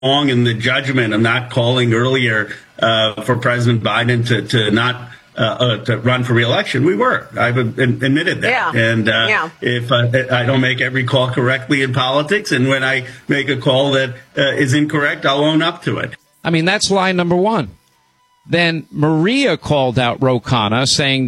wrong in the judgment of not calling earlier for President Biden to not to run for re-election. We were. I've admitted that. Yeah. And if I don't make every call correctly in politics, and when I make a call that is incorrect, I'll own up to it. I mean, that's lie number one. Then Maria called out Ro Khanna saying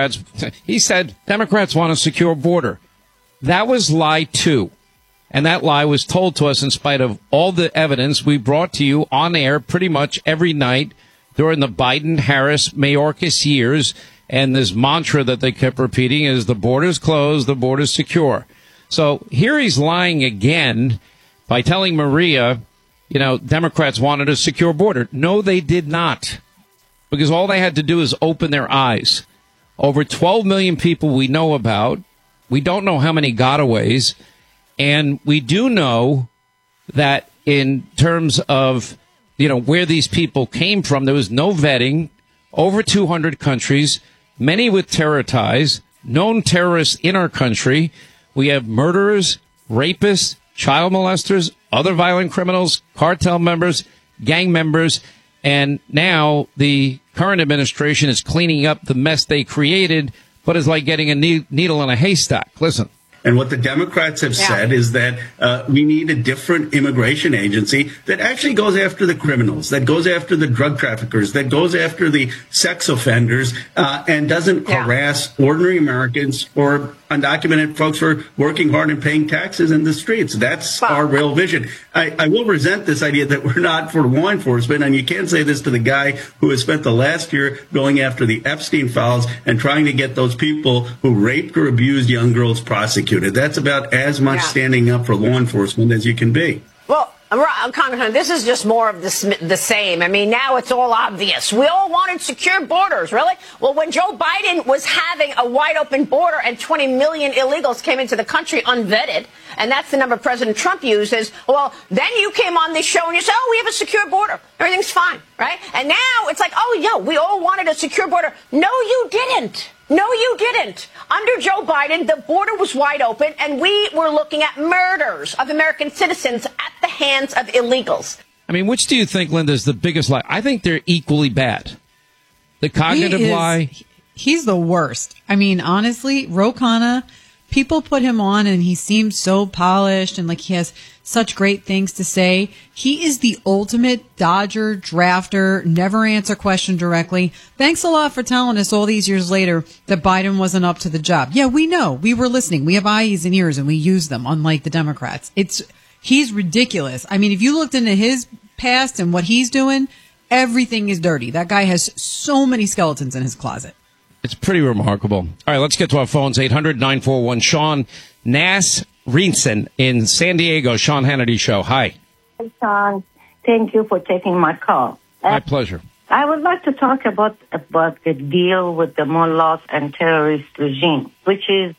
he said Democrats want a secure border. That was lie two. And that lie was told to us in spite of all the evidence we brought to you on air pretty much every night during the Biden-Harris Mayorkas years. And this mantra that they kept repeating is the border's closed, the border's secure. So here he's lying again by telling Maria, Democrats wanted a secure border. No, they did not. Because all they had to do is open their eyes. Over 12 million people we know about. We don't know how many gotaways. And we do know that in terms of, where these people came from, there was no vetting, over 200 countries, many with terror ties, known terrorists in our country. We have murderers, rapists, child molesters, other violent criminals, cartel members, gang members. And now the current administration is cleaning up the mess they created, but it's like getting a needle in a haystack. Listen. And what the Democrats have said is that we need a different immigration agency that actually goes after the criminals, that goes after the drug traffickers, that goes after the sex offenders, and doesn't harass ordinary Americans or undocumented folks who are working hard and paying taxes in the streets. That's our real vision. I will resent this idea that we're not for law enforcement, and you can't say this to the guy who has spent the last year going after the Epstein files and trying to get those people who raped or abused young girls prosecuted. That's about as much standing up for law enforcement as you can be. Well, Congressman, this is just more of the same. I mean, now it's all obvious. We all wanted secure borders, really? Well, when Joe Biden was having a wide open border and 20 million illegals came into the country unvetted, and that's the number President Trump uses, well, then you came on this show and you said, we have a secure border. Everything's fine, right? And now it's like, we all wanted a secure border. No, you didn't. No, you didn't. Under Joe Biden, the border was wide open, and we were looking at murders of American citizens at the hands of illegals. I mean, which do you think, Linda, is the biggest lie? I think they're equally bad. The cognitive lie. He's the worst. I mean, honestly, Ro Khanna, people put him on, and he seems so polished and like he has such great things to say. He is the ultimate dodger, drafter, never answer question directly. Thanks a lot for telling us all these years later that Biden wasn't up to the job. Yeah, we know. We were listening. We have eyes and ears and we use them, unlike the Democrats. He's ridiculous. I mean, if you looked into his past and what he's doing, everything is dirty. That guy has so many skeletons in his closet. It's pretty remarkable. All right, let's get to our phones. 800-941-SEAN. Nass Reenson in San Diego. Sean Hannity Show. Hi. Hi, Sean. Thank you for taking my call. My pleasure. I would like to talk about the deal with the mullahs and terrorist regime, which is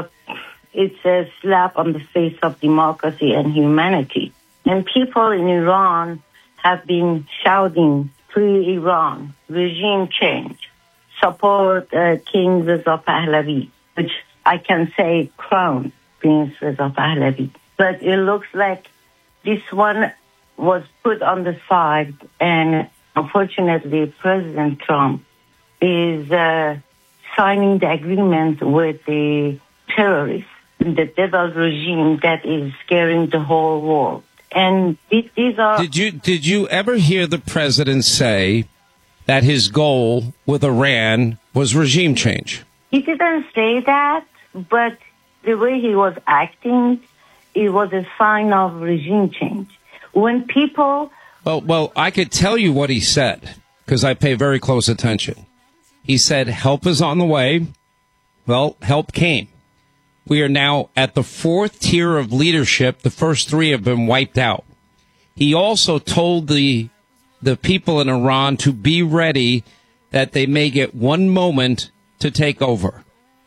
it's a slap on the face of democracy and humanity. And people in Iran have been shouting, free Iran, regime change, support King Reza Pahlavi, which I can say crown Prince Reza Pahlavi. But it looks like this one was put on the side, and unfortunately President Trump is signing the agreement with the terrorists, the devil regime that is scaring the whole world. And these are... Did you ever hear the president say that his goal with Iran was regime change? He didn't say that, but the way he was acting, it was a sign of regime change. When people... Well, I could tell you what he said, because I pay very close attention. He said, help is on the way. Well, help came. We are now at the fourth tier of leadership. The first three have been wiped out. He also told the people in Iran to be ready, that they may get one moment to take over.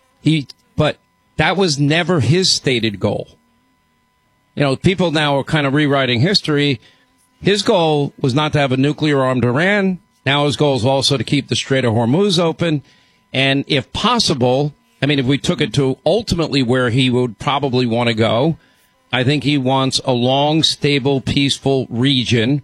But that was never his stated goal. People now are kind of rewriting history. His goal was not to have a nuclear-armed Iran. Now his goal is also to keep the Strait of Hormuz open. And if possible, if we took it to ultimately where he would probably want to go, I think he wants a long, stable, peaceful region